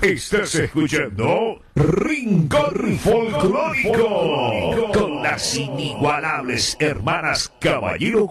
Estás escuchando Rincón Folclórico con las inigualables hermanas Caballero